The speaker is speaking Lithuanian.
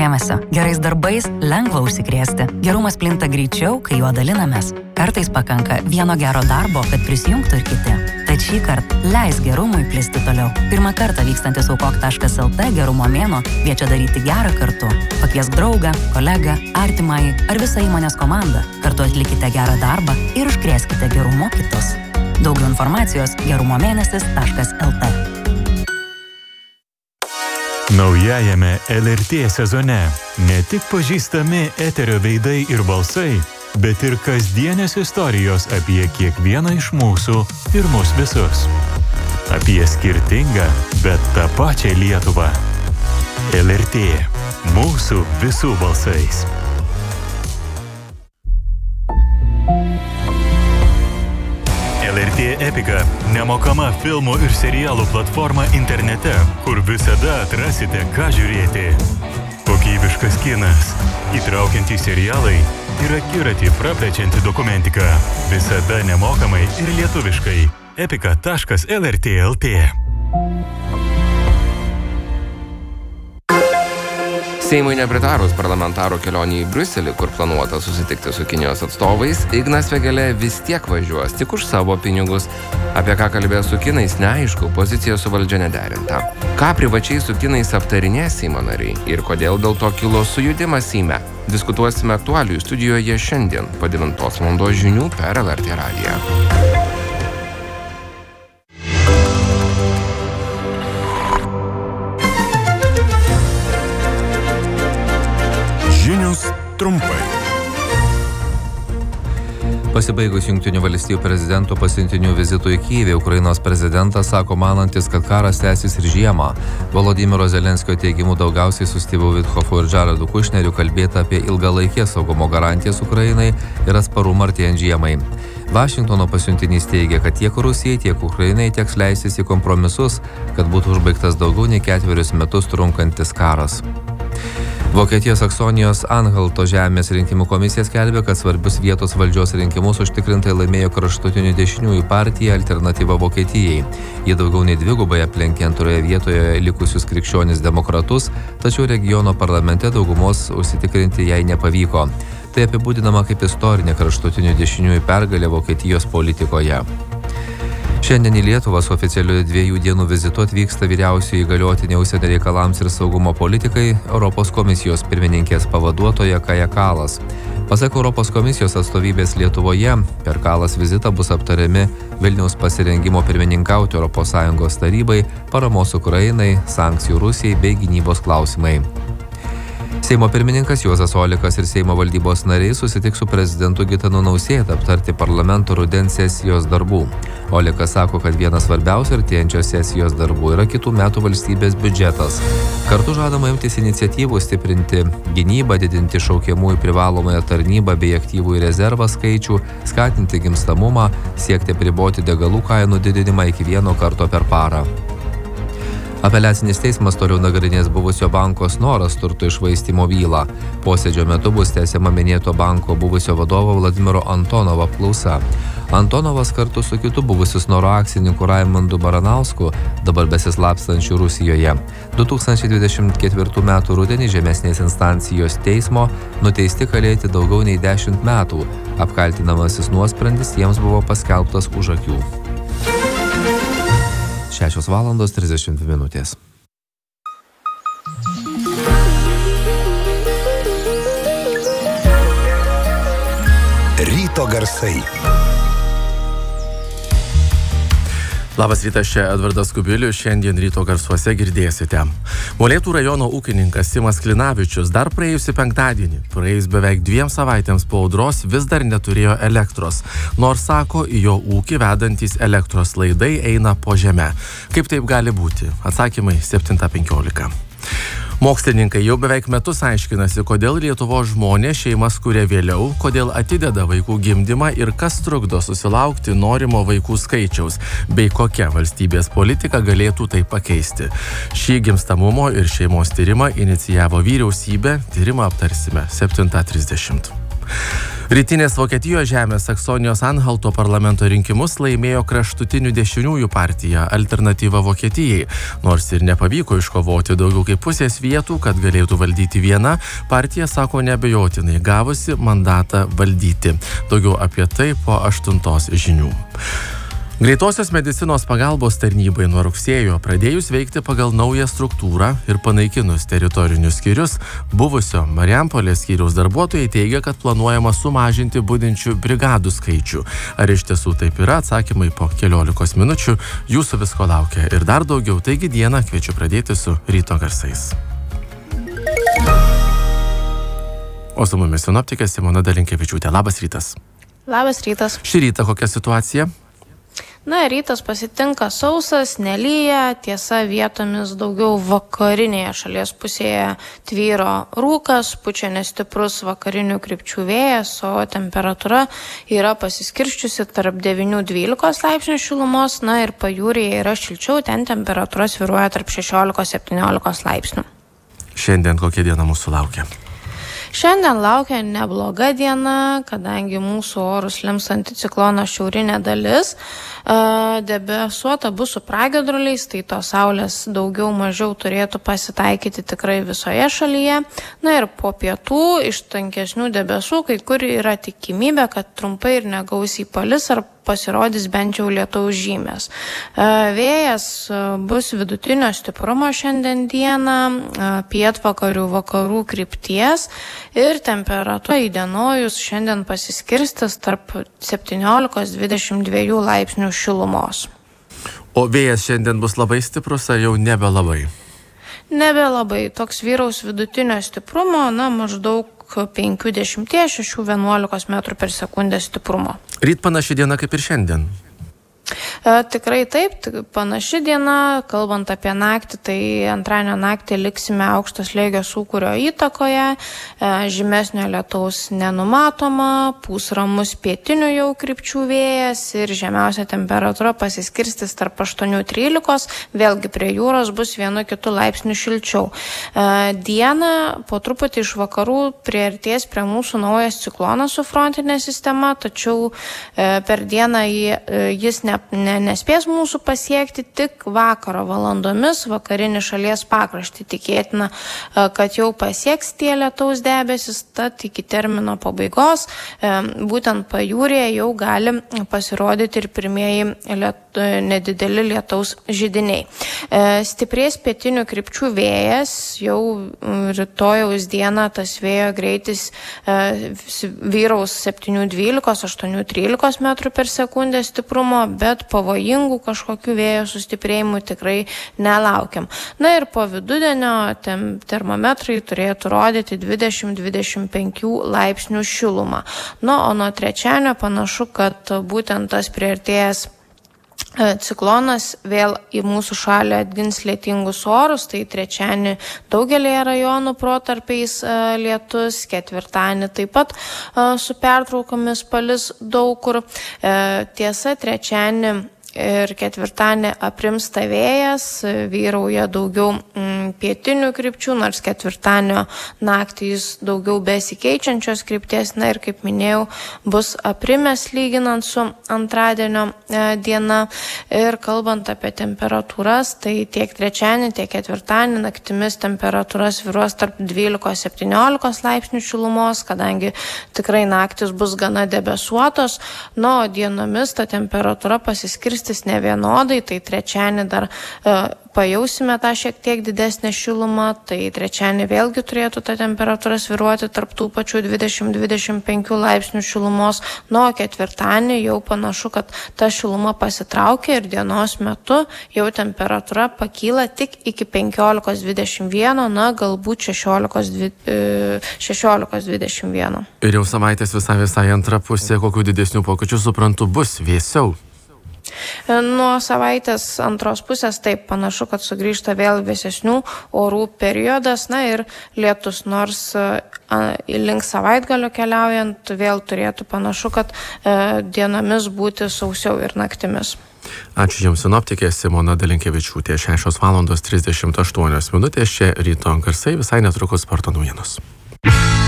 dėmesio. Gerais darbais lengva užsikrėsti. Gerumas plinta greičiau, kai juo dalinamės. Kartais pakanka vieno gero darbo, kad prisijungtų ir kiti. Tad šį kartą leis gerumui plisti toliau. Pirmą kartą vykstantis aukok.lt gerumo mėnuo kviečia daryti gerą kartu. Pakviesk draugą, kolegą, artimąjį ar visą įmonės komandą. Kartu atlikite gerą darbą ir užkrėskite gerumo kitus. Daugiau informacijos gerumomėnesis.lt. Naujajame LRT sezone ne tik pažįstami eterio veidai ir balsai, bet ir kasdienės istorijos apie kiekvieną iš mūsų ir mus visus. Apie skirtingą, bet tą pačią Lietuvą. LRT. Mūsų visų balsais. LRT Epika – nemokama filmų ir serialų platforma internete, kur visada atrasite, ką žiūrėti. Kokybiškas kinas, įtraukiantys serialai ir akiratį praplečianti dokumentika. Visada nemokamai ir lietuviškai. epika.lrt.lt. Seimui nepritarus parlamentarų kelionį į Briuselį, kur planuota susitikti su Kinijos atstovais, Ignas Vėgėlė vis tiek važiuos tik už savo pinigus. Apie ką kalbės su kinais neaišku, pozicija su valdžia nederinta. Ką privačiai su kinais aptarinės Seimo nariai ir kodėl dėl to kilo sujudimas Seime? Diskutuosime aktualijų studijoje šiandien po 9 val. Žinių per LRT radiją. Trumpai. Pasibaigus Jungtinių valstijų prezidento pasiuntinių vizitų į Kijevą, Ukrainos prezidentas sako manantis, kad karas tęsis ir žiemą. Volodymyro Zelenskio teigimu daugiausiai su Stevu Witkofu ir Jaredu Kušneriu kalbėta apie ilgalaikės saugumo garantijas Ukrainai ir atsparumą artėjant žiemai. Vašingtono pasiuntinys teigia, kad tiek Rusijai, tiek Ukrainai teks leistis į kompromisus, kad būtų užbaigtas daugiau nei 4 metus trunkantis karas. Vokietijos Saksonijos Anhalto žemės rinkimų komisija skelbia, kad svarbius vietos valdžios rinkimus užtikrintai laimėjo kraštutinių dešiniųjų partija Alternatyva Vokietijai. Ji daugiau nei dvigubai aplenkė antroje vietoje likusius krikščionis demokratus, tačiau regiono parlamente daugumos užsitikrinti jai nepavyko. Tai apibūdinama kaip istorinė kraštutinių dešiniųjų pergalė Vokietijos politikoje. Šiandien į Lietuvą su oficialiu 2 dienų vizitu atvyksta vyriausioji įgaliotinė užsienio reikalams ir saugumo politikai Europos komisijos pirmininkės pavaduotoja Kaja Kallas. Pasak Europos komisijos atstovybės Lietuvoje, per Kallas vizitą bus aptariami Vilniaus pasirengimo pirmininkauti ES tarybai, paramos Ukrainai, sankcijų Rusijai bei gynybos klausimai. Seimo pirmininkas Juozas Olekas ir Seimo valdybos nariai susitiks su prezidentu Gitanu Nausėda aptarti parlamento rudens sesijos darbų. Olekas sako, kad vienas svarbiausių artėjančios sesijos darbų yra kitų metų valstybės biudžetas. Kartu žadama imtis iniciatyvų stiprinti gynybą, didinti šaukiamųjų privalomąją tarnybą bei aktyvųjų rezervą skaičių, skatinti gimstamumą, siekti apriboti degalų kainų didinimą iki 1 karto per parą. Apeliacinis teismas toliau nagrinės buvusio banko Snoras turto iššvaistymo bylą. Posėdžio metu bus tęsiama minėto banko buvusio vadovo Vladimiro Antonovo apklausa. Antonovas kartu su kitu buvusiu Snoro akcininku Raimundu Baranausku, dabar besislapstančiu Rusijoje, 2024 m. rudenį žemesnės instancijos teismo nuteisti kalėti daugiau nei 10 metų. Apkaltinamasis nuosprendis jiems buvo paskelbtas už akių. 6:32. Ryto garsai. Labas rytas, čia Edvardas Kubilius, šiandien ryto garsuose girdėsite. Molėtų rajono ūkininkas Simas Klinavičius dar praėjusį penktadienį, praėjus beveik 2 savaitėms po audros, vis dar neturėjo elektros, nors sako, į jo ūkį vedantys elektros laidai eina po žeme. Kaip taip gali būti? Atsakymai 7:15. Mokslininkai jau beveik metus aiškinasi, kodėl Lietuvos žmonės šeimas kuria vėliau, kodėl atideda vaikų gimdymą ir kas trukdo susilaukti norimo vaikų skaičiaus, bei kokia valstybės politika galėtų tai pakeisti. Šį gimstamumo ir šeimos tyrimą inicijavo vyriausybė, tyrimą aptarsime 7:30. Rytinės Vokietijos žemės Saksonijos Anhalto parlamento rinkimus laimėjo kraštutinių dešiniųjų partija Alternatyva Vokietijai. Nors ir nepavyko iškovoti daugiau kaip pusės vietų, kad galėtų valdyti viena, partija sako neabejotinai gavusi mandatą valdyti. Daugiau apie tai po 8 žinių. Greitosios medicinos pagalbos tarnybai nuo rugsėjo pradėjus veikti pagal naują struktūrą ir panaikinus teritorinius skyrius, buvusio Marijampolės skyriaus darbuotojai teigia, kad planuojama sumažinti budinčių brigadų skaičių. Ar iš tiesų taip yra, atsakymai po keliolikos minučių, jūsų visko laukia ir dar daugiau, taigi dieną kviečiu pradėti su ryto garsais. O su mumis sinoptikė Simona Dalinkevičiūtė. Labas rytas. Labas rytas. Šį rytą kokia situacija? Rytas pasitinka sausas, nelyja, tiesa vietomis daugiau vakarinėje šalies pusėje tvyro rūkas, pučia nestiprus vakarinių krypčių vėjas, o temperatūra yra pasiskirsčiusi tarp 9-12 laipsnių šilumos, ir pajūryje yra šilčiau, ten temperatūra svyruoja tarp 16-17 laipsnių. Šiandien kokia diena mūsų laukia? Šiandien laukia nebloga diena, kadangi mūsų orus lems anticiklono šiaurinė dalis. Debesuota bus su pragiedruliais, tai to saulės daugiau mažiau turėtų pasitaikyti tikrai visoje šalyje. Ir po pietų iš tankesnių debesų kai kur yra tikimybė, kad trumpai ir negausiai palis ar pasirodys bent jau lietaus žymės. Vėjas bus vidutinio stiprumo šiandien dieną, pietvakarių vakarų krypties ir temperatūra įdienojus šiandien pasiskirstis tarp 17-22 laipsnių šilumos. O vėjas šiandien bus labai stiprus ar jau nebelabai? Nebelabai. Toks vyraus vidutinio stiprumo, maždaug 50-6-11 metrų per sekundę stiprumo. Ryt panaši diena kaip ir šiandien? Tikrai taip, panaši diena. Kalbant apie naktį, tai antradienio naktį liksime aukšto slėgio sūkurio įtakoje, žymesnio lietaus nenumatoma, pūs ramus pietinių jau krypčių vėjas ir žemiausia temperatūra pasiskirstis tarp 8-13, vėlgi prie jūros bus 1-2 laipsnių šilčiau. Dieną po truputį iš vakarų priartės prie mūsų naujas ciklonas su frontinė sistema, tačiau per dieną jis nespės mūsų pasiekti, tik vakaro valandomis vakarinį šalies pakraštį. Tikėtina, kad jau pasieks tie lietaus debesis, tad iki termino pabaigos būtent pajūryje jau gali pasirodyti ir pirmieji nedideli lietaus židiniai. Stiprės pietinių krypčių vėjas, jau rytojaus dieną tas vėjo greitis vyraus 7-12, 8-13 metrų per sekundę stiprumo, bet pavojingų kažkokių vėjo sustiprėjimų tikrai nelaukiam. Ir po vidudienio termometrai turėtų rodyti 20-25 laipsnių šilumą. O nuo trečiadienio panašu, kad būtent tas priartėjęs ciklonas vėl į mūsų šalį atgins lietingus orus, tai trečiadienį daugelėje rajonų protarpiais lietus, ketvirtadienį taip pat su pertraukomis palis daug kur. Tiesa, trečiadienį ir ketvirtadienį aprimsta vėjas, vyrauja daugiau pietinių krypčių, nors ketvirtadienio naktį jis daugiau besikeičiančios krypties, ir kaip minėjau, bus aprimęs lyginant su antradienio diena. Ir kalbant apie temperatūras, tai tiek trečiadienį, tiek ketvirtadienį naktimis temperatūra svyruos tarp 12-17 laipsnių šilumos, kadangi tikrai naktis bus gana debesuotos, o dienomis ta temperatūra pasiskirs nevienodai, tai trečiadienį dar pajausime tą šiek tiek didesnę šilumą, tai trečiadienį vėlgi turėtų ta temperatūra svyruoti tarp tų pačių 20-25 laipsnių šilumos, o ketvirtadienį jau panašu, kad ta šiluma pasitraukia ir dienos metu jau temperatūra pakyla tik iki 15-21, galbūt 16-21. Ir jau savaitės visai antra pusė, kokių didesnių pokyčių, suprantu, bus vėsiau. Nuo savaitės antros pusės taip panašu, kad sugrįžta vėl vėsesnių orų periodas, ir lietus, nors link savaitgalio keliaujant vėl turėtų panašu, kad dienomis būti sausiau ir naktimis. Ačiū Jums, sinoptikė Simona Dalinkevičiūtė. 6:38 čia ryto garsai, visai netrukus sporto naujienos.